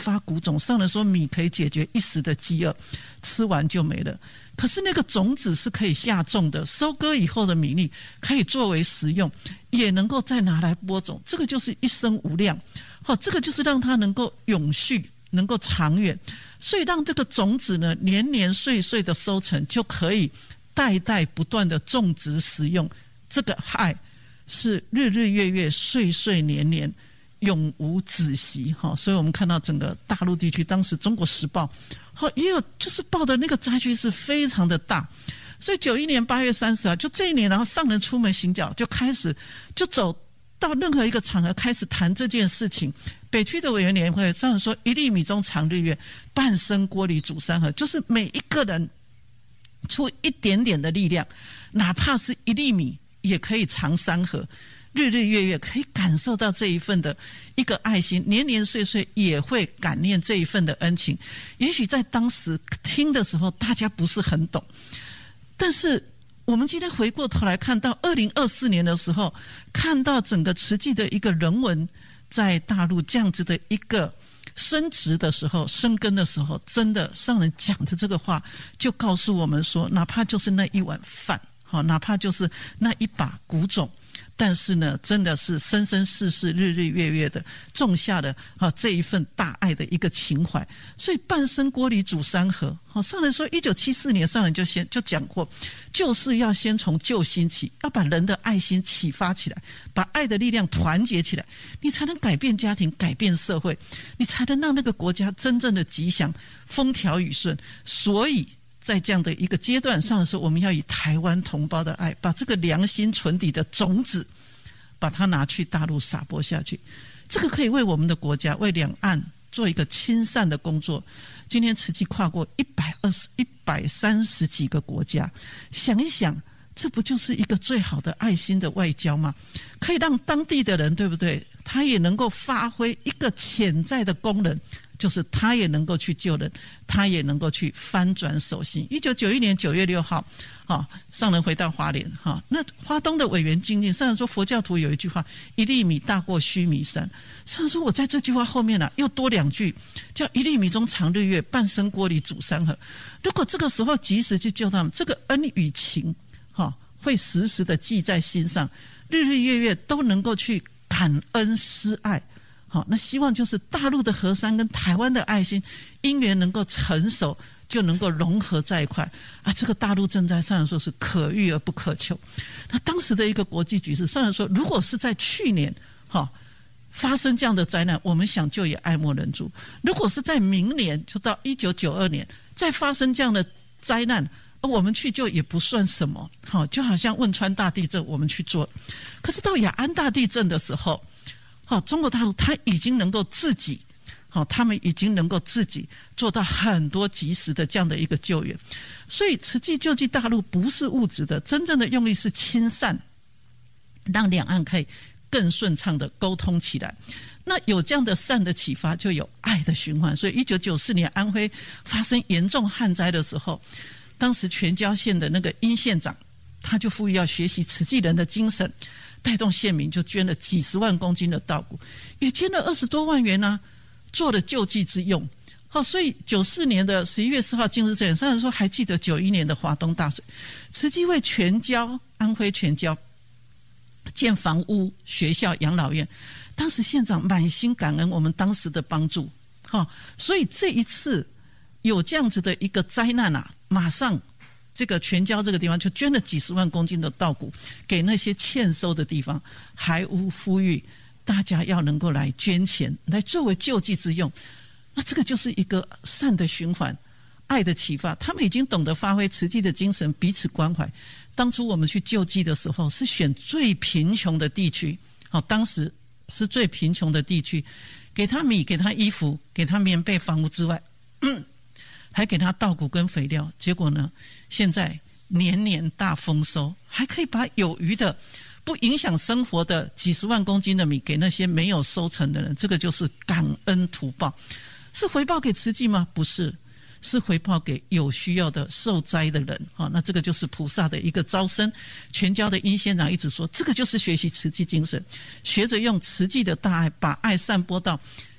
发谷种。上人说米可以解决一时的饥饿，吃完就没了。可是那个种子是可以下种的，收割以后的米粒可以作为食用，也能够再拿来播种，这个就是一生无量。这个就是让它能够永续，能够长远，所以让这个种子呢年年岁岁的收成，就可以代代不断的种植食用。这个爱是日日月月岁岁年年永无止息。所以我们看到整个大陆地区，当时中国时报也有就是报的那个灾区是非常的大。所以91年8月30号就这一年，然后上人出门行脚，就开始就走到任何一个场合开始谈这件事情。北区的委员联会上人说，1粒米中藏日月，半生锅里煮山河，就是每一个人出一点点的力量，哪怕是1粒米也可以藏山河，日日月月可以感受到这一份的一个爱心，年年岁岁也会感念这一份的恩情。也许在当时听的时候大家不是很懂，但是我们今天回过头来看到2024年的时候，看到整个慈济的一个人文在大陆这样子的一个升值的时候，生根的时候，真的上人讲的这个话就告诉我们说，哪怕就是那一碗饭，哪怕就是那一把谷种，但是呢真的是生生世世日日月月的种下了这一份大爱的一个情怀。所以半生锅里煮山河，上人说1974年上人就讲过，就是要先从救心起，要把人的爱心启发起来，把爱的力量团结起来，你才能改变家庭，改变社会，你才能让那个国家真正的吉祥，风调雨顺。所以在这样的一个阶段上的时候，我们要以台湾同胞的爱，把这个良心存底的种子把它拿去大陆撒播下去，这个可以为我们的国家，为两岸做一个亲善的工作。今天慈济跨过130几个国家，想一想，这不就是一个最好的爱心的外交吗？可以让当地的人，对不对，他也能够发挥一个潜在的功能，就是他也能够去救人，他也能够去翻转手心。1991年9月6号上人回到花莲，那花东的委员精进，上人说佛教徒有一句话，1粒米大过须弥山。上人说我在这句话后面又多2句，叫1粒米中藏日月，半生锅里煮山河。如果这个时候及时去救他们，这个恩与情会时时的记在心上，日日月月都能够去感恩施爱。那希望就是大陆的河山跟台湾的爱心因缘能够成熟，就能够融合在一块这个大陆赈灾上人说是可遇而不可求。那当时的一个国际局势，上人说如果是在去年发生这样的灾难，我们想救也爱莫能助。如果是在明年，就到1992年再发生这样的灾难，我们去救也不算什么，就好像汶川大地震我们去做。可是到雅安大地震的时候，中国大陆它已经能够自己，他们已经能够自己做到很多及时的这样的一个救援。所以慈济救济大陆不是物质的，真正的用意是亲善，让两岸可以更顺畅的沟通起来。那有这样的善的启发，就有爱的循环。所以1994年安徽发生严重旱灾的时候，当时全椒县的那个殷县长，他就呼吁要学习慈济人的精神，带动县民就捐了几十万公斤的稻谷，也捐了20多万元做了救济之用。所以94年的11月4号今日这上人说还记得91年的华东大水，慈济为全椒，安徽全椒建房屋、学校、养老院，当时县长满心感恩我们当时的帮助。所以这一次有这样子的一个灾难马上这个全椒这个地方就捐了几十万公斤的稻谷给那些欠收的地方，还呼吁大家要能够来捐钱，来作为救济之用。那这个就是一个善的循环，爱的启发。他们已经懂得发挥慈济的精神，彼此关怀。当初我们去救济的时候，是选最贫穷的地区，当时是最贫穷的地区，给他米，给他衣服，给他棉被、房屋之外，还给他稻谷跟肥料。结果呢，现在年年大丰收，还可以把有余的不影响生活的几十万公斤的米给那些没有收成的人。这个就是感恩图报。是回报给慈济吗？不是，是回报给有需要的受灾的人。那这个就是菩萨的一个招生。全椒的殷县长一直说，这个就是学习慈济精神，学着用慈济的大爱，把爱散播到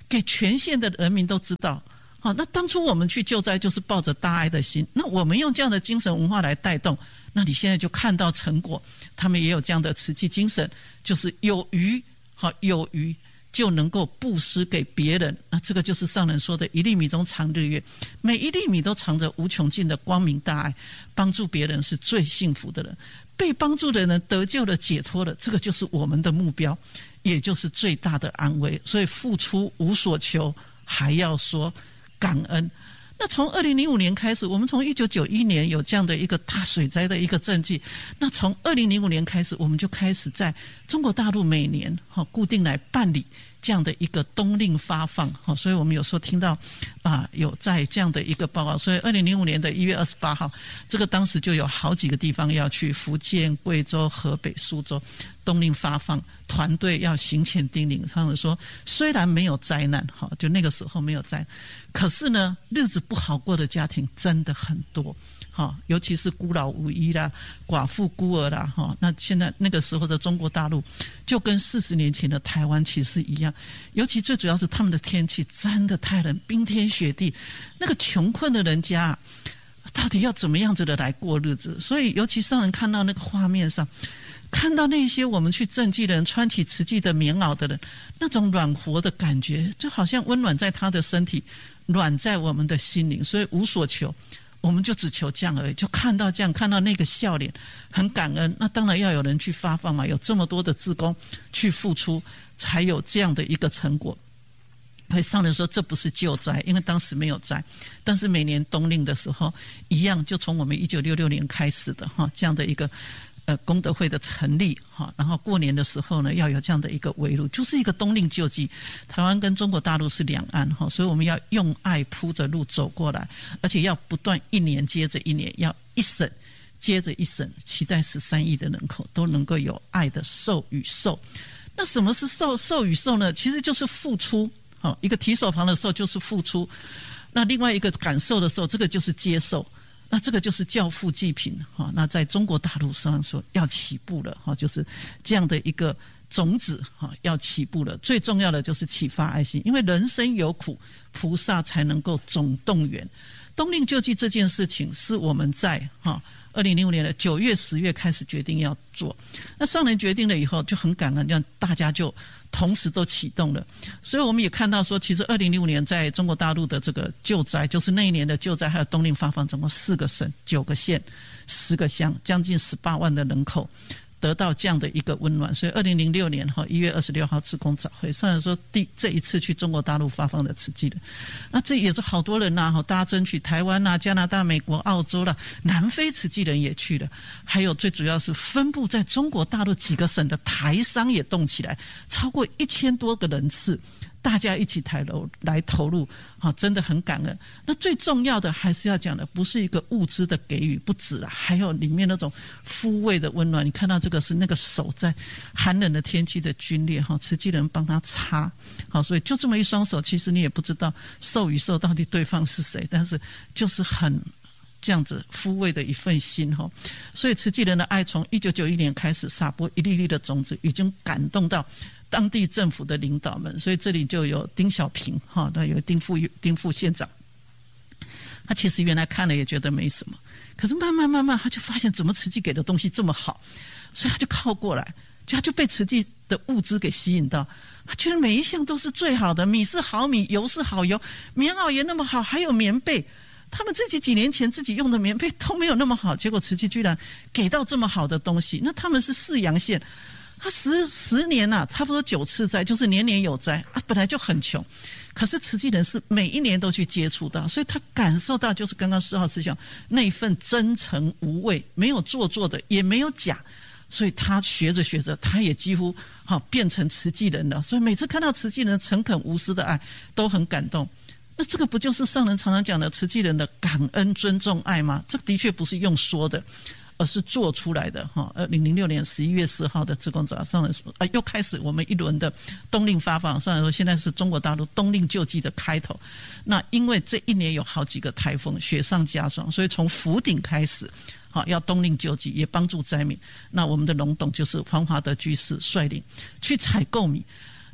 给全县的人民都知道。好，那当初我们去救灾就是抱着大爱的心，那我们用这样的精神文化来带动，那你现在就看到成果，他们也有这样的慈济精神，就是有余，好，有余就能够布施给别人。那这个就是上人说的一粒米中藏日月，每一粒米都藏着无穷尽的光明大爱，帮助别人是最幸福的人，被帮助的人得救了解脱了，这个就是我们的目标，也就是最大的安慰。所以付出无所求，还要说感恩。那从2005年开始，我们从1991年有这样的一个大水灾的一个政绩，那从2005年开始，我们就开始在中国大陆每年固定来办理这样的一个冬令发放。所以我们有时候听到有在这样的一个报告，所以2005年的1月28号，这个当时就有好几个地方要去福建、贵州、河北、苏州冬令发放，团队要行前叮咛，上人说虽然没有灾难，就那个时候没有灾难，可是呢日子不好过的家庭真的很多，尤其是孤老无依啦、寡妇孤儿啦，那现在那个时候的中国大陆就跟40年前的台湾其实一样，尤其最主要是他们的天气真的太冷，冰天雪地，那个穷困的人家到底要怎么样子的来过日子？所以尤其上人看到那个画面上，看到那些我们去赈济的人穿起慈济的棉袄的人，那种暖和的感觉，就好像温暖在他的身体，暖在我们的心灵。所以无所求，我们就只求这样而已，就看到这样，看到那个笑脸，很感恩。那当然要有人去发放嘛，有这么多的志工去付出，才有这样的一个成果。所以上人说这不是救灾，因为当时没有灾，但是每年冬令的时候一样，就从我们1966年开始的这样的一个功德会的成立，然后过年的时候呢要有这样的一个围炉，就是一个冬令救济。台湾跟中国大陆是两岸，所以我们要用爱铺着路走过来，而且要不断一年接着一年，要一省接着一省，期待13亿的人口都能够有爱的受与受。那什么是受与受呢？其实就是付出，一个提手旁的受就是付出，那另外一个感受的受，这个就是接受，那这个就是教父济贫。那在中国大陆上说要起步了，就是这样的一个种子要起步了。最重要的就是启发爱心，因为人生有苦，菩萨才能够总动员。冬令救济这件事情是我们在2005年的9月、10月开始决定要做，那上人决定了以后就很感恩，让大家就同时都启动了。所以我们也看到说，其实2005年在中国大陆的这个救灾，就是那一年的救灾还有冬令发放，总共4个省、9个县、10个乡，将近18万的人口得到这样的一个温暖。所以2006年1月26号志工早会，上人说这一次去中国大陆发放的慈济的，那这也是好多人大家争取台湾加拿大、美国、澳洲南非慈济人也去了，还有最主要是分布在中国大陆几个省的台商也动起来，超过1000多个人次，大家一起来投入，真的很感恩。那最重要的还是要讲的，不是一个物资的给予不止了，还有里面那种抚慰的温暖。你看到这个是那个手在寒冷的天气的皲裂，慈济人帮他擦，所以就这么一双手，其实你也不知道受与受到底对方是谁，但是就是很这样子抚慰的一份心。所以慈济人的爱从1991年开始撒播一粒粒的种子，已经感动到当地政府的领导们。所以这里就有丁小平，那有丁副县长，他其实原来看了也觉得没什么，可是慢慢他就发现怎么慈济给的东西这么好，所以他就靠过来，他就被慈济的物资给吸引到，他觉得每一项都是最好的，米是好米，油是好油，棉袄也那么好，还有棉被，他们自己几年前自己用的棉被都没有那么好，结果慈济居然给到这么好的东西。那他们是泗阳县，他十年差不多9次灾，就是年年有灾本来就很穷，可是慈济人是每一年都去接触到，所以他感受到就是刚刚4号师兄那份真诚无畏，没有做作的，也没有假，所以他学着学着，他也几乎变成慈济人了。所以每次看到慈济人诚恳无私的爱，都很感动。那这个不就是上人常常讲的慈济人的感恩、尊重、爱吗？这个的确不是用说的，而是做出来的。2006年11月4号的志工早上人说，又开始我们一轮的冬令发放。上人说现在是中国大陆冬令救济的开头。那因为这一年有好几个台风，雪上加霜，所以从福鼎开始要冬令救济，也帮助灾民。那我们的龙董就是黄华德居士率领去采购米。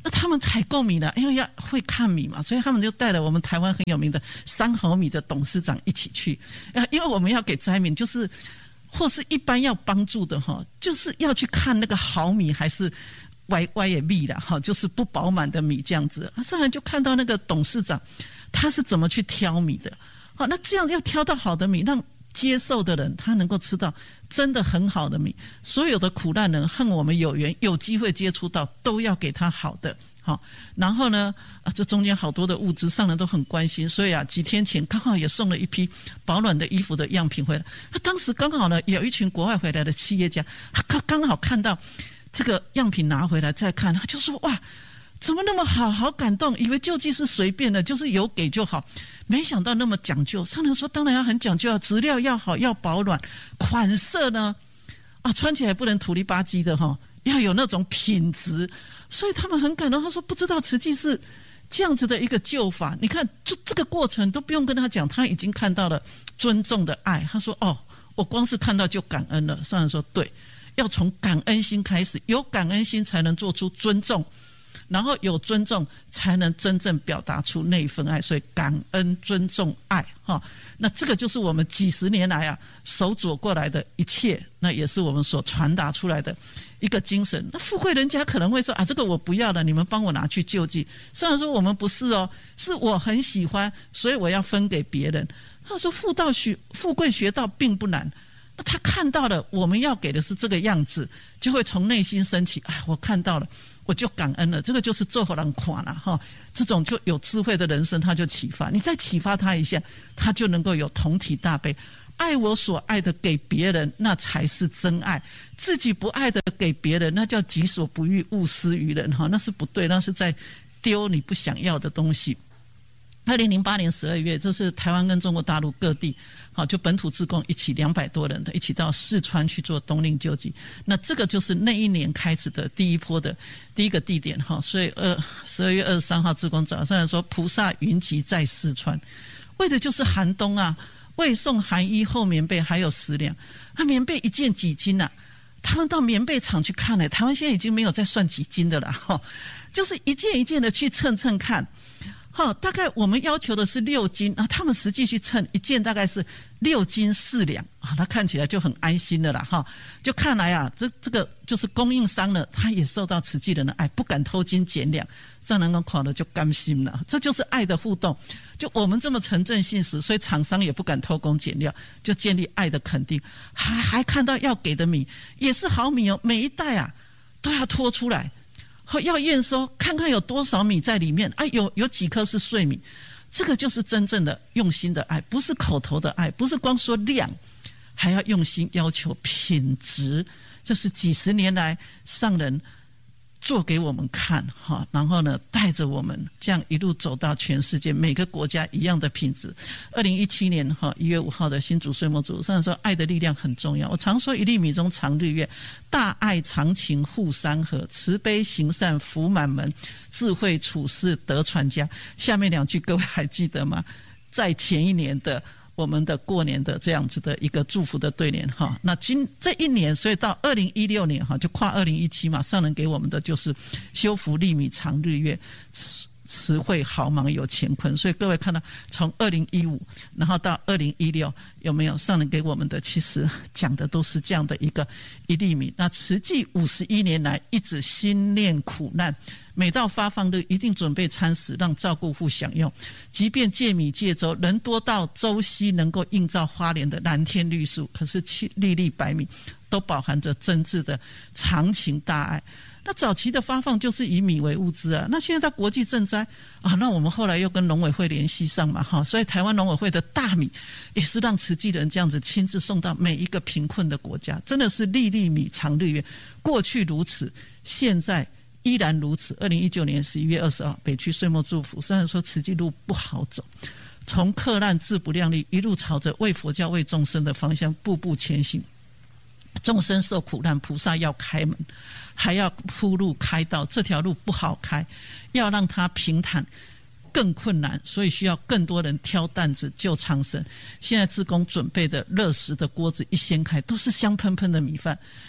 那他们采购米呢，因为要会看米嘛，所以他们就带了我们台湾很有名的三毫米的董事长一起去。因为我们要给灾民，就是或是一般要帮助的哈，就是要去看那个好米还是歪也米啦哈，就是不饱满的米这样子。上来就看到那个董事长他是怎么去挑米的。好，那这样要挑到好的米，让接受的人他能够吃到真的很好的米。所有的苦难人和我们有缘有机会接触到，都要给他好的。好，然后呢这中间好多的物资，上人都很关心，所以几天前刚好也送了一批保暖的衣服的样品回来。当时刚好呢有一群国外回来的企业家，他刚好看到这个样品拿回来再看，他就说哇，怎么那么好，好感动，以为救济是随便的，就是有给就好，没想到那么讲究。上人说当然要很讲究啊，质料要好，要保暖，款式呢穿起来不能土里吧唧的要有那种品质。所以他们很感动，他说不知道慈济是这样子的一个救法。你看就这个过程都不用跟他讲，他已经看到了尊重的爱。他说我光是看到就感恩了。上人说对，要从感恩心开始，有感恩心才能做出尊重，然后有尊重才能真正表达出那一份爱。所以感恩、尊重、爱那这个就是我们几十年来手走过来的一切，那也是我们所传达出来的一个精神。那富贵人家可能会说这个我不要了，你们帮我拿去救济。虽然说我们不是是我很喜欢，所以我要分给别人。他说富贵学道并不难，那他看到了我们要给的是这个样子，就会从内心升起，我看到了，我就感恩了。这个就是做好人看了这种就有智慧的人生，他就启发你，再启发他一下，他就能够有同体大悲，爱我所爱的给别人，那才是真爱。自己不爱的给别人，那叫己所不欲，勿施于人那是不对，那是在丢你不想要的东西。2008年12月，这是台湾跟中国大陆各地就本土志工一起200多人的一起到四川去做冬令救济。那这个就是那一年开始的第一波的第一个地点所以12月23号志工早上说菩萨云集在四川，为的就是寒冬为送寒衣厚棉被还有食粮。棉被一件几斤他们到棉被厂去看台湾现在已经没有再算几斤的了就是一件一件的去称看。大概我们要求的是6斤他们实际去称一件大概是6斤4两那看起来就很安心了啦就看来这个就是供应商呢，他也受到慈济人的爱，不敢偷斤减两，让人看了就甘心了。这就是爱的互动，就我们这么诚正信实，所以厂商也不敢偷工减料，就建立爱的肯定。还看到要给的米也是好米每一袋都要拖出来要验收，看看有多少米在里面有几颗是碎米。这个就是真正的用心的爱，不是口头的爱，不是光说量，还要用心要求品质。这是几十年来上人做给我们看然后呢带着我们这样一路走到全世界每个国家一样的品质。2017年1月5号的新主岁末主上人说爱的力量很重要。我常说一粒米中藏日月，大爱长情护山河，慈悲行善福满门，智慧处事得传家。下面2句各位还记得吗？在前一年的我们的过年的这样子的一个祝福的对联那这一年，所以到2016年就跨2017嘛，上人给我们的就是修福利米长日月，慈惠豪芒有乾坤。所以各位看到从2015然后到2016有没有上人给我们的，其实讲的都是这样的一粒米。那慈济51年来一直心念苦难，每到发放日一定准备餐食让照顾户享用，即便借米借粥，人多到粥稀能够映照花莲的蓝天绿树，可是粒粒白米都饱含着真挚的长情大爱。那早期的发放就是以米为物资那现在到国际赈灾那我们后来又跟农委会联系上嘛所以台湾农委会的大米也是让慈济人这样子亲自送到每一个贫困的国家，真的是粒粒米长日月。过去如此，现在依然如此。2019年11月20号北区岁末祝福，虽然说慈济路不好走，从克难自不量力，一路朝着为佛教为众生的方向步步前行。众生受苦难，菩萨要开门，还要铺路开道，这条路不好开，要让它平坦更困难，所以需要更多人挑担子救苍生。现在志工准备的热食的锅子一掀开，都是香喷喷的米饭，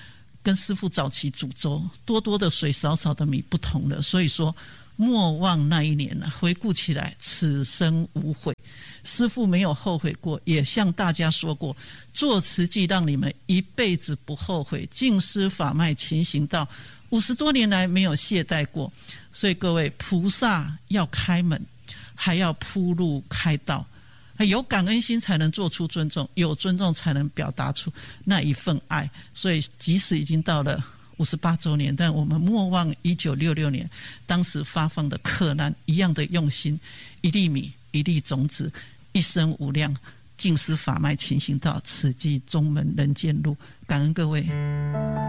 跟师父早期煮粥多多的水少少的米不同了，所以说莫忘那一年回顾起来此生无悔。师父没有后悔过，也向大家说过，做慈济让你们一辈子不后悔，净施法脉勤行道，50多年来没有懈怠过。所以各位，菩萨要开门，还要铺路开道，有感恩心才能做出尊重，有尊重才能表达出那一份爱。所以即使已经到了58周年，但我们莫忘1966年当时发放的克难一样的用心，一粒米一粒种子，一生无量，净施法脉勤行道，此即宗门人间路。感恩各位。